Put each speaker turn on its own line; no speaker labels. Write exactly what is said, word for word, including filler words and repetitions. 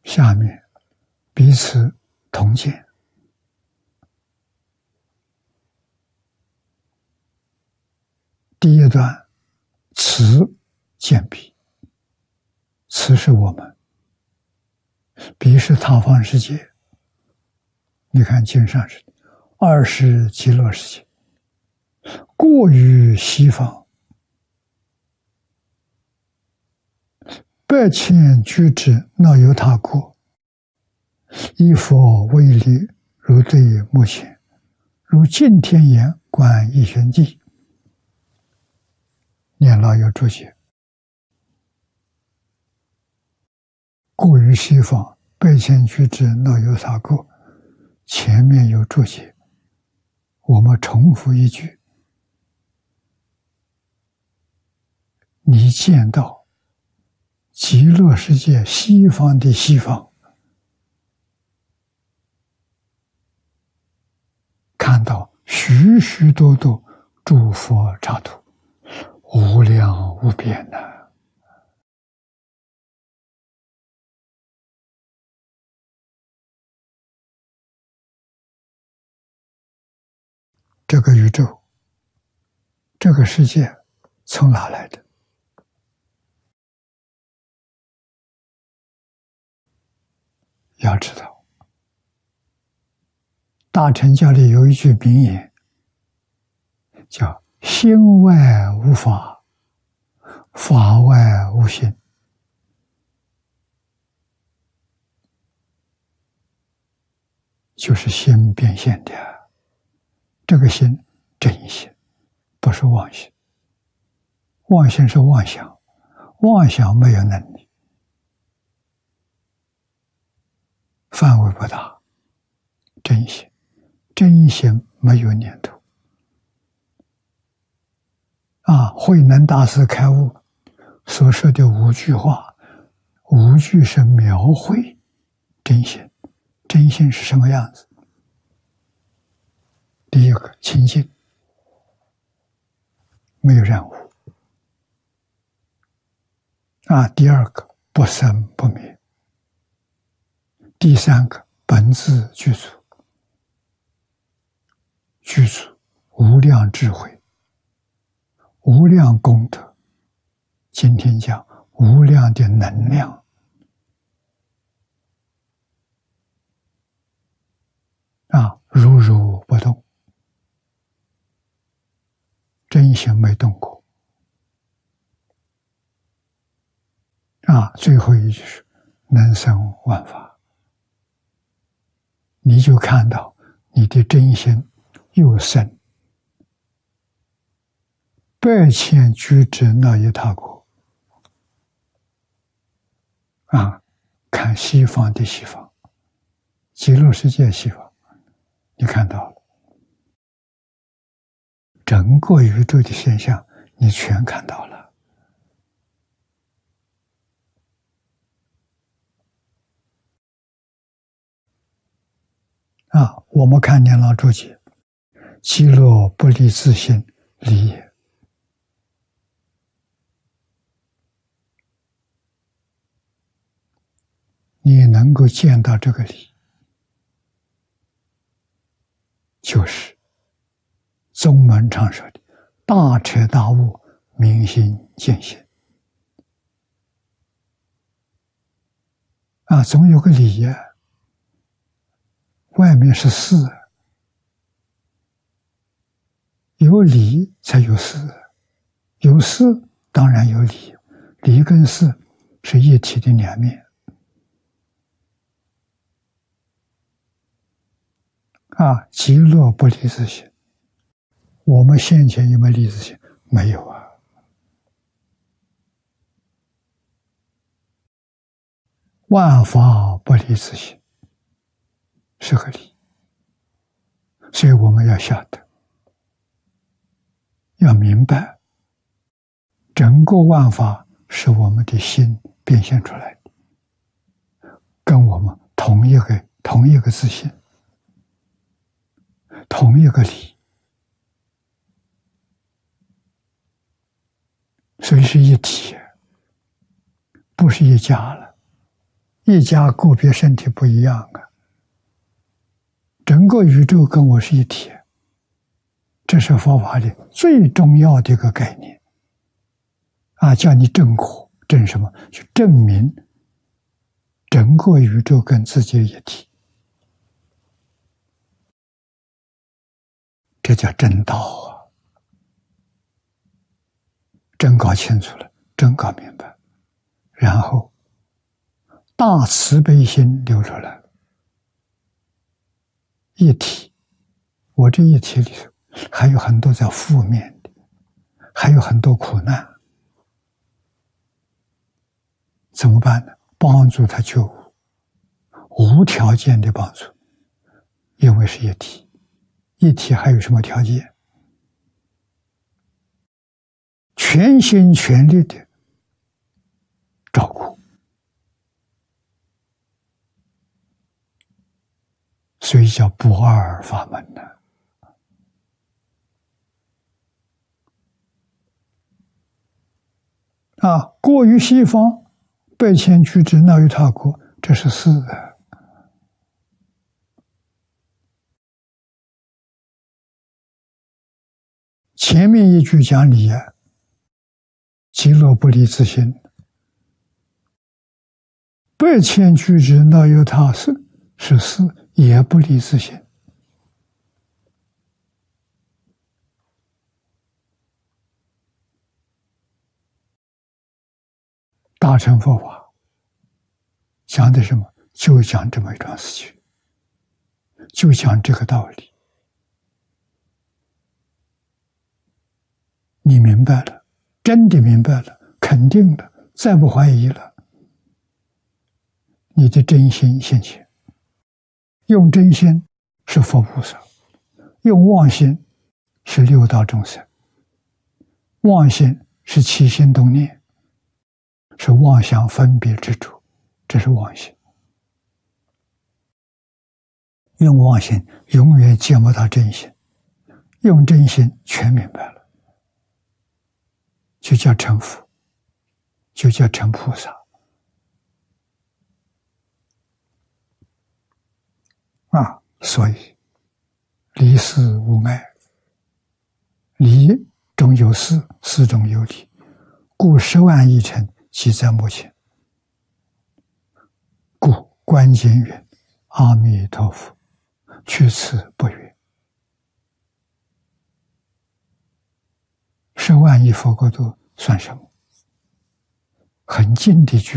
下面彼此同见。第一段，此见彼，此是我们，彼是他方世界。你看经上是二是极乐世界，过于西方，百千俱胝那由他国，以佛为例，如对目前，如净天眼观一玄地。念老有注解，过于西方，百千俱胝那由他国，前面有注解，我们重复一句：你见到极乐世界西方的西方，看到许许多多诸佛刹土，无量无边呐、啊！这个宇宙，这个世界从哪来的？要知道，大乘教里有一句名言，叫心外无法，法外无心。就是心变现的，这个心真心，不是妄心。妄心是妄想，妄想没有能力，范围不大。真心，真心没有念头。啊，慧能大师开悟所说的五句话，五句是描绘真心。真心是什么样子？第一个，清净，没有染污。啊，第二个，不生不灭。第三个，本自具足，具足无量智慧，无量功德。今天讲无量的能量。啊，如如不动，真心没动过。啊，最后一句是能生万法，你就看到你的真心又生百千俱胝那由他国。啊，看西方的西方，极乐世界西方。你看到了整个宇宙的现象，你全看到了。啊，我们看念老注解，极乐不离自性，理也。你能够见到这个理，就是宗门常说的大彻大悟，明心见性。啊，总有个理呀、啊，外面是事，有理才有事，有事当然有理，理跟事是一体的两面。啊，极乐不离自性，我们现前有没有离自性？没有啊。万法不离自性，是个理。所以我们要晓得，要明白，整个万法是我们的心变现出来的，跟我们同一个同一个自性。同一个理，所以是一体，不是一家了， 一家个别身体不一样啊，整个宇宙跟我是一体，这是佛法里最重要的一个概念啊！叫你证果，证什么？去证明整个宇宙跟自己一体，这叫真道啊！真搞清楚了，真搞明白，然后大慈悲心流出来了。一体，我这一体里头还有很多叫负面的，还有很多苦难，怎么办呢？帮助他救悟，无条件的帮助，因为是一体，一体还有什么条件？全心全力的照顾，所以叫不二法门呢。啊，过于西方，百千俱胝那由他国，这是四的。前面一句讲理啊，极乐不离自心，百千俱胝那由他是是四，也不离自心。大乘佛法讲的什么？就讲这么一桩事情，就讲这个道理。你明白了，真的明白了，肯定了，再不怀疑了，你的真心现前。用真心是佛菩萨，用妄心是六道众生。妄心是起心动念，是妄想分别之处，这是妄心。用妄心永远见不到真心，用真心全明白了，就叫成佛，就叫成菩萨。啊，所以离事无碍，离中有事，事中有理，故十万亿尘即在目前。故观经云：阿弥陀佛，去此不远。十万亿佛国土算什么？很近的距离。